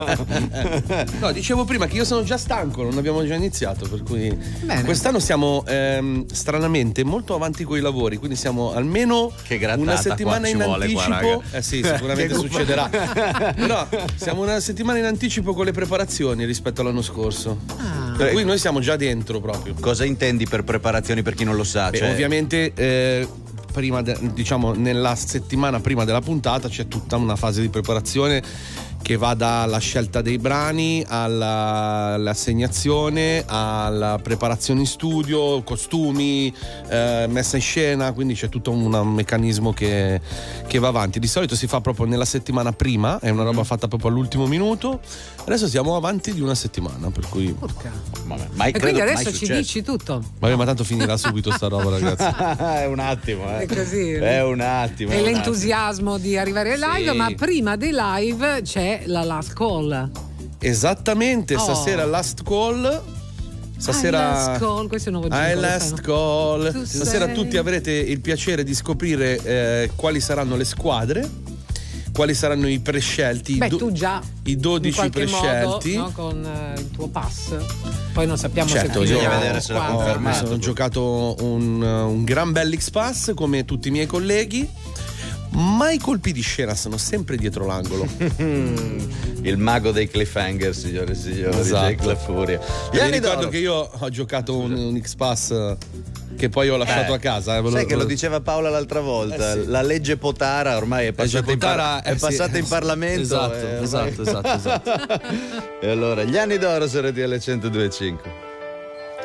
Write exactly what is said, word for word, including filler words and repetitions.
No, dicevo prima che io sono già stanco, non abbiamo già iniziato, per cui Bene. quest'anno siamo ehm, stranamente molto avanti con i lavori, quindi siamo almeno Che grattata una settimana in vuole, anticipo. qua, eh sì, sicuramente succederà. Però siamo una settimana in anticipo con le preparazioni rispetto all'anno scorso. Ah. Per cui noi siamo già dentro proprio. Cosa intendi per preparazioni per chi non lo sa? Beh, Cioè... ovviamente eh, prima de- diciamo nella settimana prima della puntata c'è tutta una fase di preparazione che va dalla scelta dei brani alla, all'assegnazione, alla preparazione in studio, costumi, eh, messa in scena, quindi c'è tutto un, un meccanismo che, che va avanti. Di solito si fa proprio nella settimana prima, è una roba fatta proprio all'ultimo minuto. Adesso siamo avanti di una settimana, per cui Porca. Vabbè, mai E credo, quindi mai adesso ci successo. dici tutto. vabbè, ma tanto finirà subito sta roba, ragazzi. È un attimo, eh. È così. È un attimo. E è un l'entusiasmo di arrivare live, Sì. ma prima dei live c'è la last call. Esattamente, Oh. stasera last call. Stasera I last call, questo è un nuovo I jingle, last sai, call. Tu Stasera sei- tutti avrete il piacere di scoprire eh, quali saranno le squadre, quali saranno i prescelti, Beh, i, do- tu già i in dodici qualche prescelti. modo, no, con eh, il tuo pass. Poi non sappiamo Certo, se io bisogna finirà vedere se la qua. ho- confermato. mi sono giocato un, un gran bel X-Pass come tutti i miei colleghi, ma i colpi di scena sono sempre dietro l'angolo. Il mago dei cliffhanger, signore e signori, Esatto. Jake La Furia. Gli Vi anni ricordo d'oro. che io ho giocato un, un X-Pass che poi ho lasciato Eh, a casa. eh, ve lo- Sai che ve lo lo- diceva Paola l'altra volta, Eh sì. la legge Potara ormai è passata, Legge in, par- Potara, è eh sì, passata in eh sì. Parlamento. Esatto, eh, ormai- esatto, esatto, esatto. E allora, gli anni d'oro su R T L centodue e cinque.